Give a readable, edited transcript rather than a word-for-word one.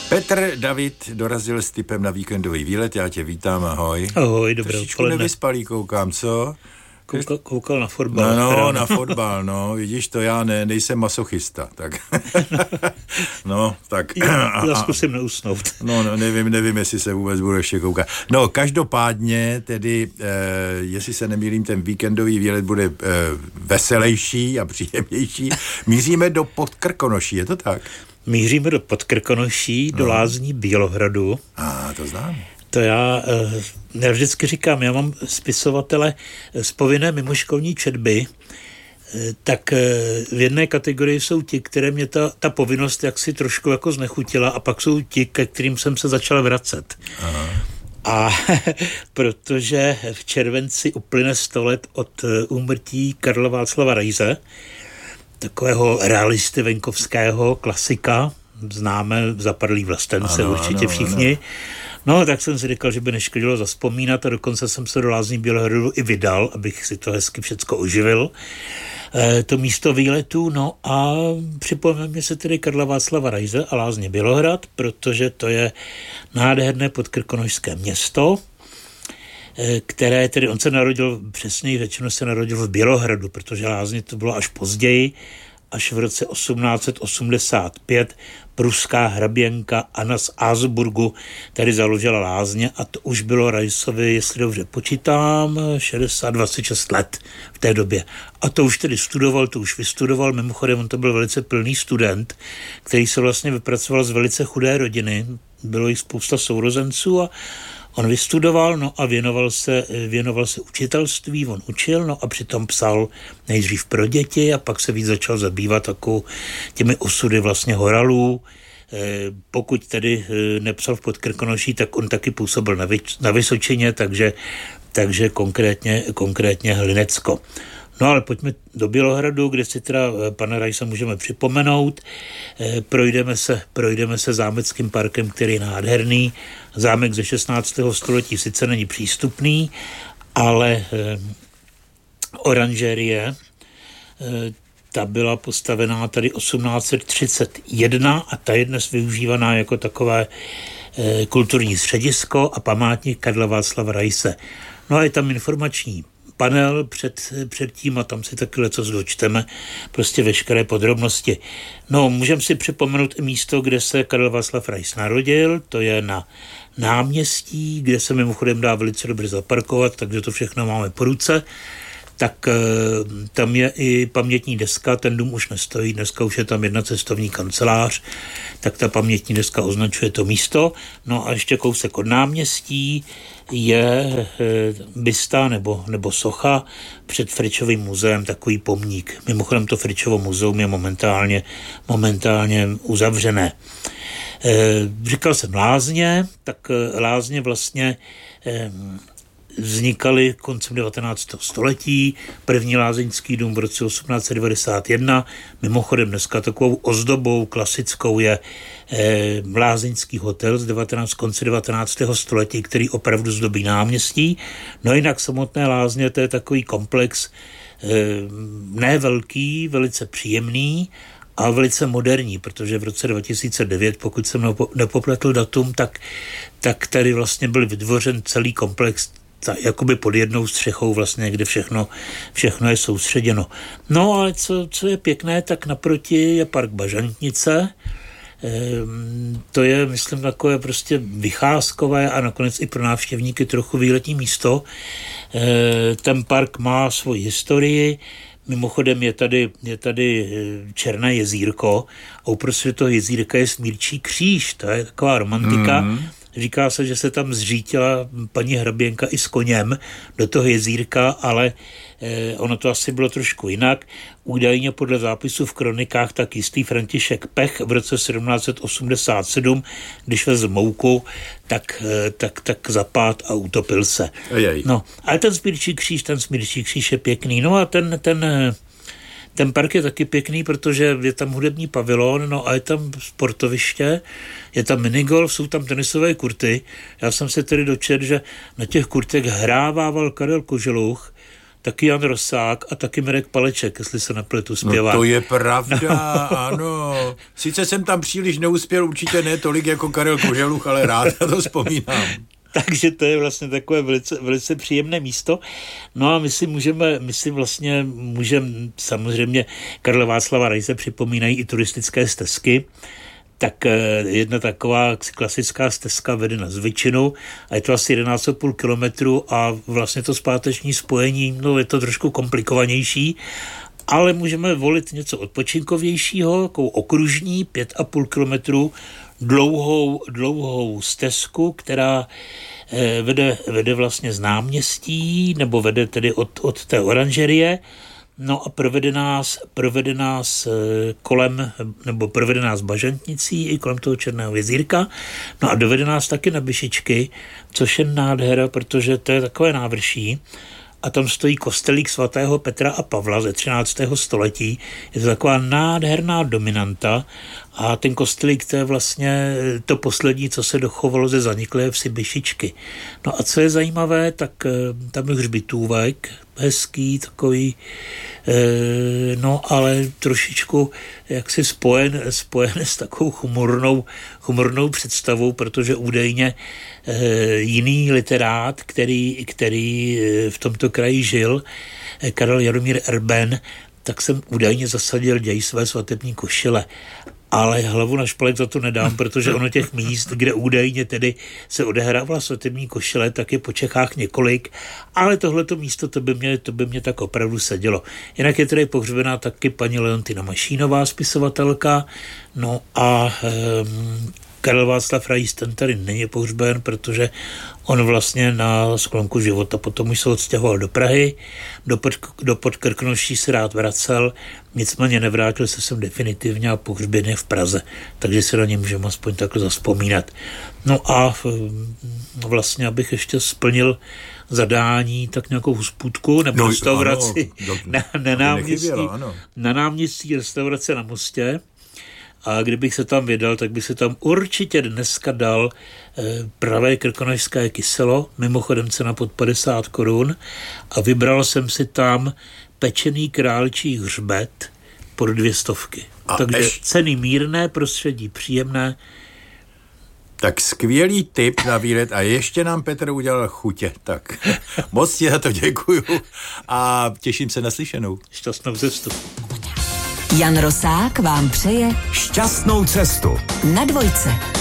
Petr David dorazil s tipem na víkendový výlet, já tě vítám, ahoj. Ahoj, dobré odpoledne. Trošičku nevyspalý koukám, co? Koukal na fotbal. No, na fotbal, no, vidíš to, já nejsem masochista, tak. No, tak. Já zkusím neusnout. No, nevím, jestli se vůbec budu ještě koukat. No, každopádně, tedy, jestli se nemýlím, ten víkendový výlet bude veselější a příjemnější. Míříme do Podkrkonoší, je to tak? Míříme do Podkrkonoší, do lázní Bělohradu. To znám. To já vždycky říkám, já mám spisovatele z povinné mimoškolní četby, tak v jedné kategorii jsou ti, které mě ta povinnost jaksi trošku jako znechutila, a pak jsou ti, ke kterým jsem se začal vracet. Aha. A protože v červenci uplyne 100 let od úmrtí Karla Václava Raise, takového realisty venkovského klasika, známe Zapadlý vlastence, určitě všichni. No, tak jsem si říkal, že by neškodilo zazpomínat, a dokonce jsem se do lázní Bělohradu i vydal, abych si to hezky všecko oživil. To místo výletu, no a připomeňme se tedy Karla Václava Raise a lázně Bělohrad, protože to je nádherné podkrkonošské město, které tedy, on se narodil, přesněji řečeno se narodil v Bělohradu, protože lázně to bylo až později, až v roce 1885 pruská hraběnka Anna z Asburgu tady založila lázně, a to už bylo Raisovi, jestli dobře počítám, 26 let v té době. A to už tedy vystudoval, mimochodem on to byl velice plný student, který se vlastně vypracoval z velice chudé rodiny, bylo jich spousta sourozenců, a on vystudoval, no a věnoval se učitelství, on učil, no a přitom psal nejdřív pro děti a pak se víc začal zabývat takovou těmi osudy vlastně horalů. Pokud tedy nepsal v Podkrkonoší, tak on taky působil na Vysočině, takže konkrétně Hlinecko. No ale pojďme do Bělohradu, kde si teda pana Raise můžeme připomenout. Projdeme se zámeckým parkem, který je nádherný. Zámek ze 16. století sice není přístupný, ale oranžerie, ta byla postavená tady 1831 a ta je dnes využívaná jako takové kulturní středisko a památník Karla Václava Raise. No a je tam informační panel před tím a tam si taky leco dočteme, prostě veškeré podrobnosti. No, můžeme si připomenout i místo, kde se Karel Václav Raise narodil, to je na náměstí, kde se mimochodem dá velice dobře zaparkovat, takže to všechno máme po ruce. Tak tam je i pamětní deska, ten dům už nestojí, dneska už je tam jedna cestovní kancelář, tak ta pamětní deska označuje to místo. No a ještě kousek od náměstí je bysta nebo socha před Fričovým muzeem, takový pomník. Mimochodem to Fričovo muzeum je momentálně uzavřené. Říkal jsem lázně, tak lázně vlastně vznikaly koncem 19. století, první lázeňský dům v roce 1891. Mimochodem dneska takovou ozdobou klasickou je lázeňský hotel z konce 19. století, který opravdu zdobí náměstí. No jinak samotné lázně, to je takový komplex ne velký, velice příjemný a velice moderní, protože v roce 2009, pokud jsem nepopletl datum, tak tady vlastně byl vytvořen celý komplex jakoby pod jednou střechou vlastně, kde všechno je soustředěno. No ale co je pěkné, tak naproti je park Bažantnice. To je, myslím, takové prostě vycházkové a nakonec i pro návštěvníky trochu výletní místo. Ten park má svoji historii. Mimochodem je tady Černé jezírko a uprostřed toho jezírka je Smírčí kříž. To je taková romantika. Říká se, že se tam zřítila paní hraběnka i s koněm do toho jezírka, ale ono to asi bylo trošku jinak. Údajně podle zápisů v kronikách tak jistý František Pech v roce 1787, když vezl mouku, tak zapád a utopil se. No, ale ten Smírčí kříž je pěkný. No a ten park je taky pěkný, protože je tam hudební pavilon, no a je tam sportoviště, je tam minigolf, jsou tam tenisové kurty. Já jsem se tedy dočetl, že na těch kurtech hrávával Karel Koželuch taky Jan Rosák a taky Mirek Paleček, jestli se nepletu, zpěvák. No to je pravda, ano. Sice jsem tam příliš neuspěl, určitě ne tolik jako Karel Koželuch, ale rád na to vzpomínám. Takže to je vlastně takové velice příjemné místo. No a my si můžeme, samozřejmě Karla Václava Raise připomínají i turistické stezky. Tak jedna taková klasická stezka vede na Zvyčinu a je to asi 11,5 kilometru a vlastně to zpáteční spojení, no je to trošku komplikovanější, ale můžeme volit něco odpočinkovějšího, takovou okružní 5,5 kilometru dlouhou stezku, která vede vlastně z náměstí, nebo vede tedy od té oranžerie, no a provede nás kolem, nebo provede nás Bažantnicí i kolem toho Černého jezírka, no a dovede nás taky na Byšičky, což je nádhera, protože to je takové návrší, a tam stojí kostelík svatého Petra a Pavla ze 13. století. Je to taková nádherná dominanta a ten kostelík to je vlastně to poslední, co se dochovalo ze zaniklé vsi Byšičky. No a co je zajímavé, tak tam je hřbitůvek, hezký, takový, no ale trošičku jaksi spojen s takovou humornou představou, protože údajně jiný literát, který v tomto kraji žil, Karel Jaromír Erben, tak jsem údajně zasadil děj své svatební košile. Ale hlavu na špalek za to nedám, protože ono těch míst, kde údajně tedy se odehrávala svatební košile, tak je po Čechách několik, ale tohleto místo, to by mě tak opravdu sedělo. Jinak je tedy pohřbená taky paní Leontina Mašínová, spisovatelka, no a Karel Václav Rais, ten tady není pohřben, protože on vlastně na sklonku života potom už se odstěhoval do Prahy, do Podkrkonoší se rád vracel, nicméně nevrátil se sem definitivně a pohřben je v Praze, takže si na ně můžeme aspoň takhle zavzpomínat. No a vlastně, abych ještě splnil zadání, tak nějakou hospůdku nebo restauraci na náměstí restaurace na Mostě. A kdybych se tam vydal, tak bych se tam určitě dneska dal pravé krkonošské kyselo, mimochodem cena pod 50 korun, a vybral jsem si tam pečený králčí hřbet pod 200. Takže ceny mírné, prostředí příjemné. Tak skvělý tip na výlet a ještě nám Petr udělal chutě. Tak moc ti za to děkuju a těším se na slyšenou. Šťastnou cestu. Jan Rosák vám přeje šťastnou cestu na Dvojce.